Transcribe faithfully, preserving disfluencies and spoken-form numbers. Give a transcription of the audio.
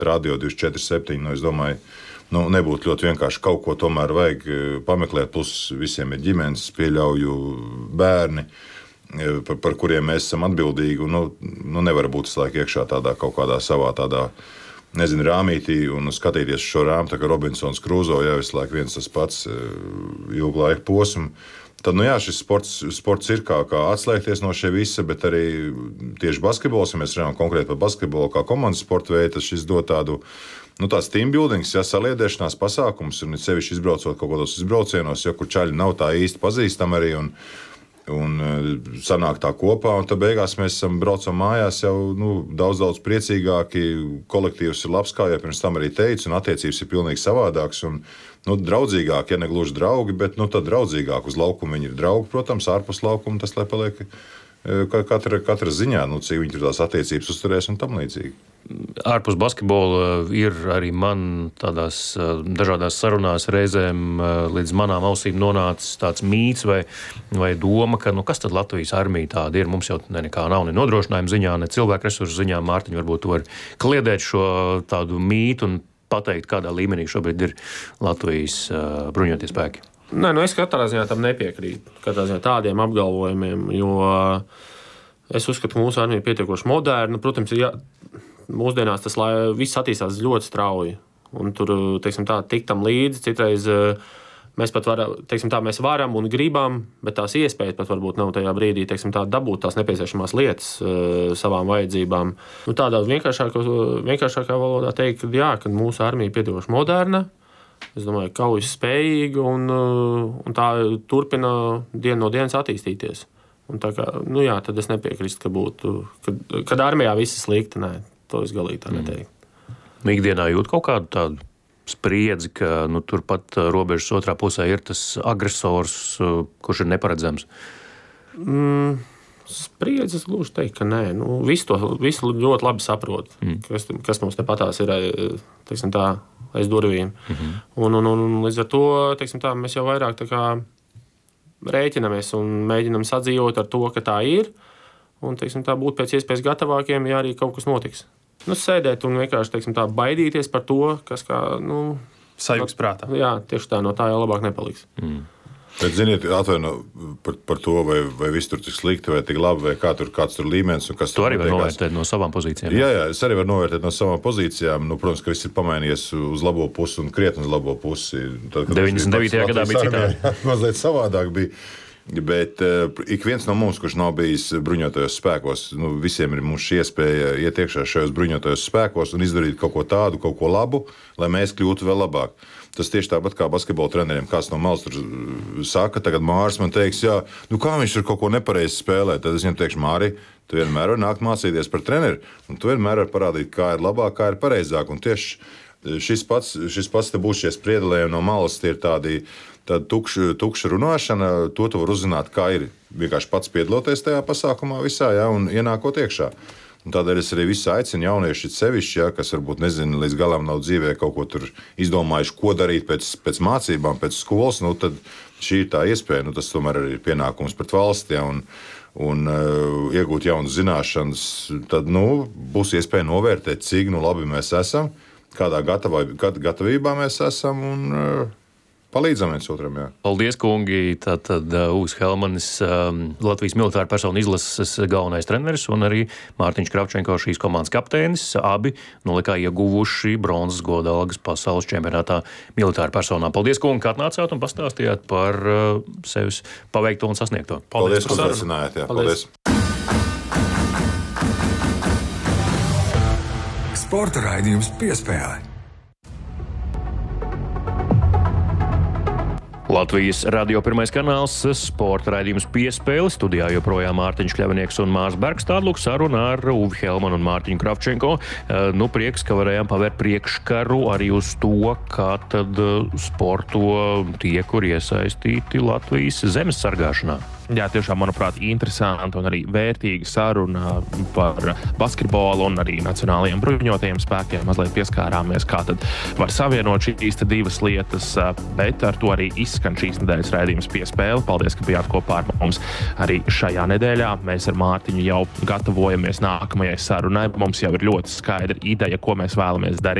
radio divdesmit četri septiņi, nu, es domāju, nu, nebūtu ļoti vienkārši kaut ko tomēr vajag pameklēt, plus visiem ir ģimenes, pieļauju bērni, par, par kuriem mēs esam atbildīgi, un nu, nu, nevar būt slēgt iekšā tādā kaut kādā savā tādā, nezinu, rāmītī un skatīties šo rāmu, tā kā Robinsons Krūzo, jau visu laiku viens tas pats ilgu laiku posmu. Tad, nu jā, šis sports, sports ir kā, kā atslēgties no šie visa, bet arī tieši basketbols, ja mēs runājam konkrēti par basketbolu kā komandas sporta veidu, tas šis dod tādu, nu tāds team buildings, ja, saliedēšanās pasākums, un sevišķi izbraucot kaut kādos izbraucienos, ja, kur čaļi nav tā īsti pazīstami arī, un, un sanāk tā kopā, un tad beigās mēs esam braucam mājās jau nu, daudz, daudz priecīgāki, kolektīvs ir labs, kā jau pirms tam arī teicu, un attiecības ir pilnīgi savādāks, un nu, draudzīgāk, ja ne gluži draugi, bet nu, tad draudzīgāk uz laukumu viņi ir draugi, protams, ārpus laukuma tas, lai paliek katra, katra ziņā, nu, cik viņi tur tās attiecības uzturēs un tam līdzīgi. Ārpus basketbola ir arī man tādās dažādās sarunās reizēm līdz manām ausīm nonācis tāds mīts vai, vai doma, ka nu, kas tad Latvijas armija tāda ir? Mums jau ne, nekā nav ne nodrošinājuma ziņā, ne cilvēku resursu ziņā. Mārtiņ, varbūt tu vari kliedēt šo tādu mītu un pateikt, kādā līmenī šobrīd ir Latvijas uh, bruņotie spēki? Nē, nu es katrā ziņā tam nepiekrītu, katrā ziņā tādiem apgalvojumiem, jo es uzskatu, ka mūsu armija ir pietiekoši moderna. Protams, ir jā, mūsdienās tas lai, viss attīstās ļoti strauji, un tur, teiksim tā, tik tam līdzi, citreiz mēs pat varam, teiksim tā, mēs varam un gribam, bet tās iespējas pat varbūt nav tajā brīdī, teiksim tā, dabūt tās nepieciešamās lietas uh, savām vajadzībām. Nu, tādā vienkāršākā, vienkāršākā valodā teikt, ka jā, ka mūsu armija ir pietiekoši moderna, es domāju, kaujas spējīga un, uh, un tā turpina dienu no dienas attīstīties. Un tā kā, nu jā, tad es nepiekrīstu, ka būtu, kad, kad armijā viss ir slikti, nē, to es galīgi tā neteiktu. Mm. Ikdienā jūt kaut kādu tādu spriedzi, ka nu, turpat robežas otrā pusē ir tas agresors, kurš ir neparedzams? Mm, spriedzes gluži teikt, ka nē. Nu, visu to visu ļoti labi saprot, mm. kas, kas mums tepatās ir, teiksim tā, aiz durvīm. Mm-hmm. Un, un, un līdz ar to, teiksim tā, mēs jau vairāk tā kā rēķinamies un mēģinam sadzīvot ar to, ka tā ir, un, teiksim tā, būt pēc iespējas gatavākiem, ja arī kaut kas notiks. Nu, sēdēt un vienkārši, teiksim tā, baidīties par to, kas kā, nu... Sajūgs prātā. Jā, tieši tā, no tā jau labāk nepaliks. Mm. Bet, ziniet, atvaino par, par to, vai, vai viss tur tik slikti, vai tik labi, vai kā tur, kāds tur līmenis. Un kas tu arī vari novērtēt no savām pozīcijām. Jā, jā, es arī varu novērtēt no savām pozīcijām. Nu, protams, ka viss ir pamainījies uz labo pusi un krietni uz labo pusi. Tad, deviņdesmit devītajā gadā bija citādi. Mazliet savādāk bija. Bet uh, ik viens no mums, kurš nav bijis bruņotajos spēkos, nu, visiem ir mums šī iespēja iet iekšā šajos bruņotajos spēkos un izdarīt kaut ko tādu, kaut ko labu, lai mēs kļūtu vēl labāk. Tas tieši tāpat kā basketbola treneriem. Kāds no malas tur saka, tagad Māris man teiks, jā, nu kā viņš tur kaut ko nepareizi spēlē. Tad es viņam teikšu, Māri, tu vienmēr vari nākt mācīties par treneri, un tu vienmēr vari parādīt, kā ir labāk, kā ir pareizāk. Un tieši šis pats, šis pats te būs šie spriedelējumi no malas, tie ir tādi Tāda tukša, tukša runāšana, to tu var uzzināt, kā ir vienkārši pats piedaloties tajā pasākumā visā, ja, un ienākot iekšā. Un tādēļ es arī visu aicinu jaunieši sevišķi, ja, kas varbūt nezina, līdz galam nav dzīvē kaut ko tur izdomājuši, ko darīt pēc, pēc mācībām, pēc skolas, nu tad šī ir tā iespēja, nu tas tomēr arī ir pienākums pret valsti, ja, un, un uh, iegūt jaunas zināšanas, tad, nu, būs iespēja novērtēt, cik, nu, labi mēs esam, kādā gatavā, gatavībā mēs esam, un uh, palīdzam viens otram, jā. Paldies, kungi. Tātad Ūvis Helmanis, Latvijas militāra persona izlases galvenais treneris, un arī Mārtiņš Kravčenko, šīs komandas kapteinis. Abi nolikā ieguvuši bronzas godalgas pasaules čempionātā militāra personā. Paldies, kungi, kā atnācāt un pastāstījāt par sevis paveikto un sasniegto. Paldies, ka uzaicinājāt, jā. Paldies. Sporta raidījums Piespēle. Latvijas radio pirmais kanāls, sporta raidījums Piespēle. Studijā joprojām Mārtiņš Kļavinieks un Mārs Bergs. Tālūk saruna ar Ūvi Helmanu un Mārtiņu Kravčenko. Nu, prieks, ka varējām pavērt priekškaru arī uz to, kā tad sporto tie, kur iesaistīti Latvijas zemes sargāšanā. Jā, tiešām, manuprāt, interesanti un arī vērtīga saruna par basketbolu un arī nacionālajiem bruņotajiem spēkiem. Mazliet pieskārāmies, kā tad var savienot šīs divas lietas, bet ar to arī izskan šīs nedēļas raidījums Piespēle. Paldies, ka bijāt kopā ar mums arī šajā nedēļā. Mēs ar Mārtiņu jau gatavojamies nākamajai sarunai. Mums jau ir ļoti skaidra ideja, ko mēs vēlamies darīt.